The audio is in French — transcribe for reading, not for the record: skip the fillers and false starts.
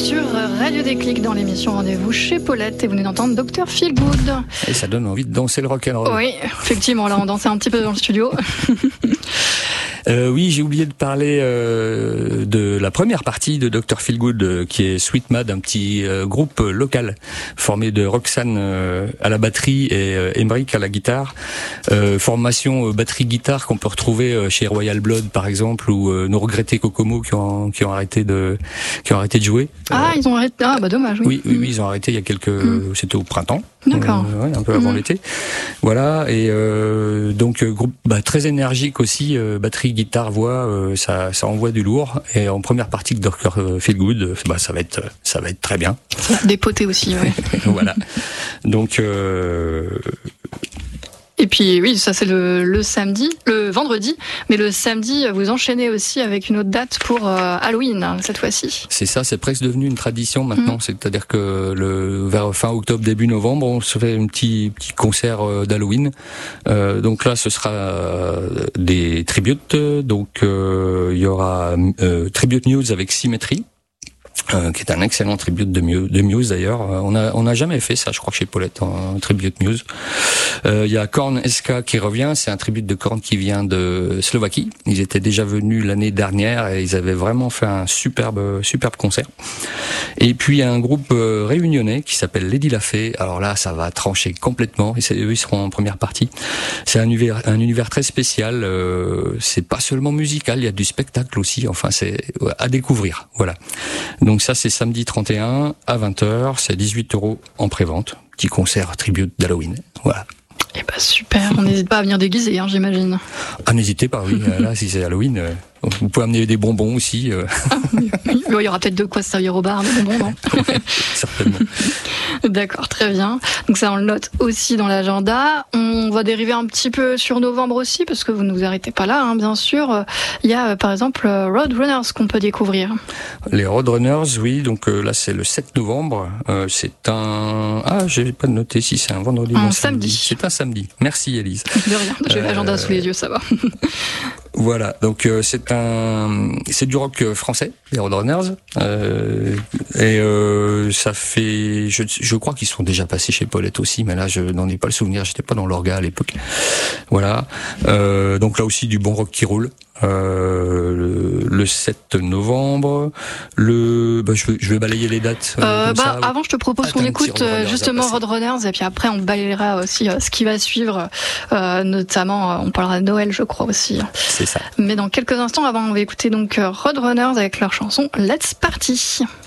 sur Radio Déclic dans l'émission Rendez-vous chez Paulette et vous venez d'entendre Dr Feelgood. Et ça donne envie de danser le rock'n'roll. Oui, effectivement, là on dansait un petit peu dans le studio. Oui, j'ai oublié de parler de la première partie de Dr Feelgood, qui est Sweet Mad, un petit groupe local formé de Roxane à la batterie et Emeric à la guitare. Formation batterie-guitare qu'on peut retrouver chez Royal Blood par exemple, ou nos regrettés Kokomo qui ont arrêté de jouer. Ah, ils ont arrêté. Ah, bah dommage. Oui, oui, ils ont arrêté il y a c'était au printemps. D'accord. Ouais, un peu avant l'été. Voilà, et donc groupe très énergique aussi, batterie, guitare, voix, ça envoie du lourd. Et en première partie de Dr Feelgood, ça va être très bien. Des potés aussi, oui. Voilà. Donc et puis oui, ça c'est le vendredi, mais le samedi vous enchaînez aussi avec une autre date pour Halloween cette fois-ci. C'est ça, c'est presque devenu une tradition maintenant. C'est-à-dire que vers fin octobre, début novembre, on se fait un petit concert d'Halloween. Donc là, ce sera des tributes. Donc il y aura Tribute News avec Symétrie. Qui est un excellent tribute de Muse d'ailleurs. On a jamais fait ça, je crois, chez Paulette, un tribute Muse. Il y a Korn SK qui revient, c'est un tribute de Korn qui vient de Slovaquie. Ils étaient déjà venus l'année dernière et ils avaient vraiment fait un superbe concert. Et puis il y a un groupe réunionnais qui s'appelle Lady Lafay. Alors là, ça va trancher complètement. Et eux, ils seront en première partie. C'est un univers très spécial. C'est pas seulement musical, il y a du spectacle aussi. Enfin, c'est à découvrir. Voilà. Donc ça, c'est samedi 31 à 20h, c'est 18 € en pré-vente. Petit concert tribute d'Halloween. Voilà. Eh ben super, on n'hésite pas à venir déguiser, j'imagine. Ah, n'hésitez pas, oui. Là, si c'est Halloween, vous pouvez amener des bonbons aussi. Oui. Il y aura peut-être de quoi se servir au bar, des bonbons, non? Ouais, certainement. D'accord, très bien. Donc ça, on le note aussi dans l'agenda. On va dériver un petit peu sur novembre aussi, parce que vous ne vous arrêtez pas là, bien sûr. Il y a, par exemple, Roadrunners qu'on peut découvrir. Les Roadrunners, oui. Donc là, c'est le 7 novembre. C'est un... Ah, j'ai pas noté si c'est un vendredi ou un samedi. C'est un samedi. Merci, Élise. De rien, j'ai l'agenda sous les yeux, ça va. Voilà, donc c'est du rock français, les Roadrunners, ça fait, je crois qu'ils sont déjà passés chez Paulette aussi, mais là je n'en ai pas le souvenir, j'étais pas dans l'orga à l'époque. Voilà, donc là aussi du bon rock qui roule. Le 7 novembre, je vais balayer les dates. Avant, je te propose qu'on écoute justement Roadrunners et puis après on balayera aussi ce qui va suivre, notamment on parlera de Noël, je crois aussi. C'est ça. Mais dans quelques instants, avant, on va écouter donc Roadrunners avec leur chanson Let's Party.